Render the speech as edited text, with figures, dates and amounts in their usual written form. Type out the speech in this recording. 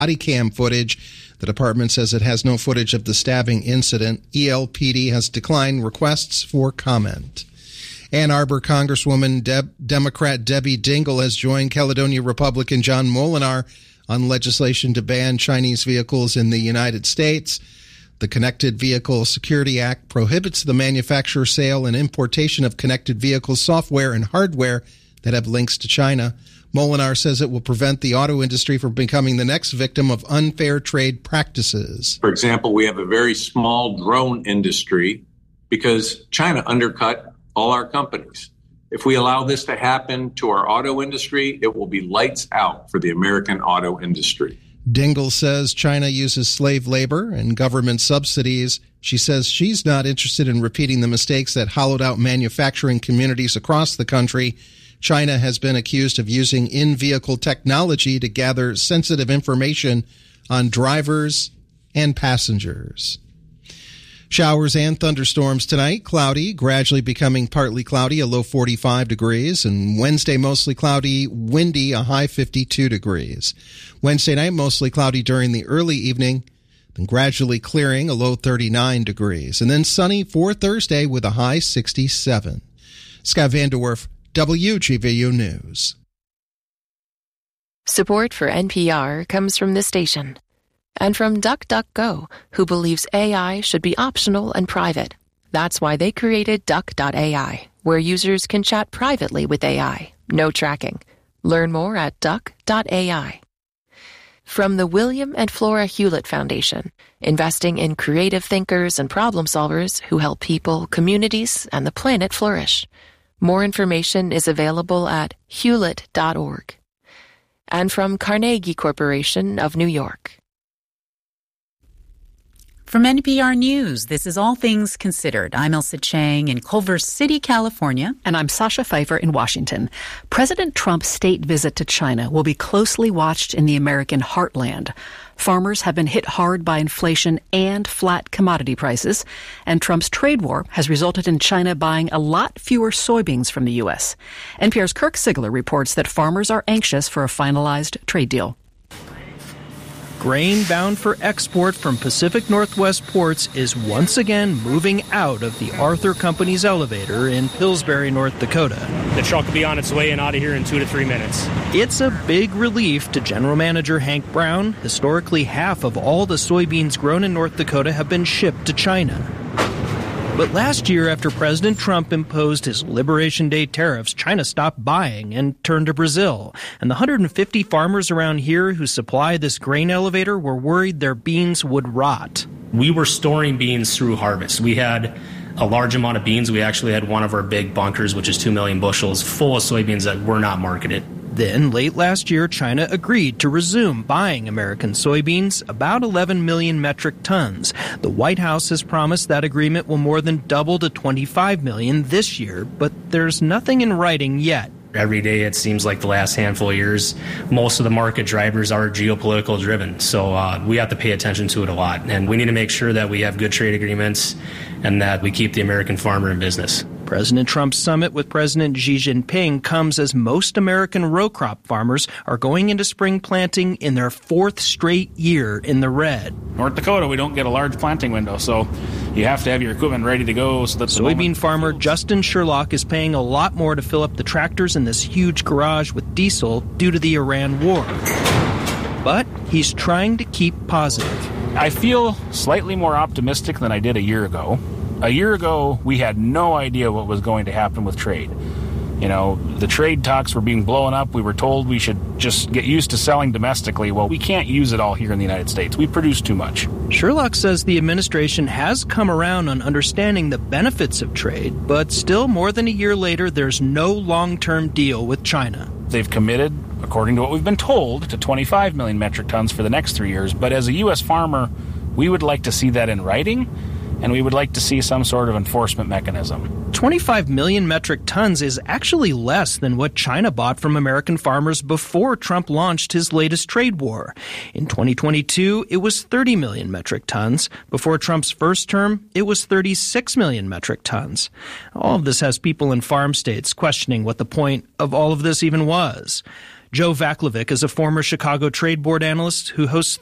body cam footage. The department says it has no footage of the stabbing incident. ELPD has declined requests for comment. Ann Arbor Congresswoman Democrat Debbie Dingell has joined Caledonia Republican John Molinar on legislation to ban Chinese vehicles in the United States. The Connected Vehicle Security Act prohibits the manufacture, sale, and importation of connected vehicle software and hardware that have links to China. Molinar says it will prevent the auto industry from becoming the next victim of unfair trade practices. For example, we have a very small drone industry because China undercut all our companies. If we allow this to happen to our auto industry, it will be lights out for the American auto industry. Dingell says China uses slave labor and government subsidies. She says she's not interested in repeating the mistakes that hollowed out manufacturing communities across the country. China has been accused of using in-vehicle technology to gather sensitive information on drivers and passengers. Showers and thunderstorms tonight. Cloudy, gradually becoming partly cloudy, a low 45 degrees. And Wednesday, mostly cloudy, windy, a high 52 degrees. Wednesday night, mostly cloudy during the early evening, then gradually clearing, a low 39 degrees. And then sunny for Thursday with a high 67. Scott Vanderwerf, WGVU News. Support for NPR comes from this station and from DuckDuckGo, who believes AI should be optional and private. That's why they created Duck.ai, where users can chat privately with AI. No tracking. Learn more at Duck.ai. From the William and Flora Hewlett Foundation, investing in creative thinkers and problem solvers who help people, communities, and the planet flourish. More information is available at hewlett.org. And from Carnegie Corporation of New York. From NPR News, this is All Things Considered. I'm Elsa Chang in Culver City, California. And I'm Sasha Pfeiffer in Washington. President Trump's state visit to China will be closely watched in the American heartland. Farmers have been hit hard by inflation and flat commodity prices, and Trump's trade war has resulted in China buying a lot fewer soybeans from the U.S. NPR's Kirk Sigler reports that farmers are anxious for a finalized trade deal. Grain bound for export from Pacific Northwest ports is once again moving out of the Arthur Company's elevator in Pillsbury, North Dakota. The truck will be on its way and out of here in 2 to 3 minutes. It's a big relief to General Manager Hank Brown. Historically, half of all the soybeans grown in North Dakota have been shipped to China. But last year, after President Trump imposed his Liberation Day tariffs, China stopped buying and turned to Brazil. And the 150 farmers around here who supply this grain elevator were worried their beans would rot. We were storing beans through harvest. We had a large amount of beans. We actually had one of our big bunkers, which is 2 million bushels, full of soybeans that were not marketed. Then, late last year, China agreed to resume buying American soybeans, about 11 million metric tons. The White House has promised that agreement will more than double to 25 million this year, but there's nothing in writing yet. Every day, it seems like the last handful of years, most of the market drivers are geopolitical driven. So we have to pay attention to it a lot. And we need to make sure that we have good trade agreements and that we keep the American farmer in business. President Trump's summit with President Xi Jinping comes as most American row crop farmers are going into spring planting in their 4th straight year in the red. North Dakota, we don't get a large planting window, so you have to have your equipment ready to go. So that soybean farmer Justin Sherlock is paying a lot more to fill up the tractors in this huge garage with diesel due to the Iran war. But he's trying to keep positive. I feel slightly more optimistic than I did a year ago. A year ago, we had no idea what was going to happen with trade. You know, the trade talks were being blown up. We were told we should just get used to selling domestically. Well, we can't use it all here in the United States. We produce too much. Sherlock says the administration has come around on understanding the benefits of trade, but still more than a year later, there's no long-term deal with China. They've committed, according to what we've been told, to 25 million metric tons for the next 3 years. But as a U.S. farmer, we would like to see that in writing, and we would like to see some sort of enforcement mechanism. 25 million metric tons is actually less than what China bought from American farmers before Trump launched his latest trade war. In 2022, it was 30 million metric tons. Before Trump's first term, it was 36 million metric tons. All of this has people in farm states questioning what the point of all of this even was. Joe Vaclavic is a former Chicago Trade Board analyst who hosts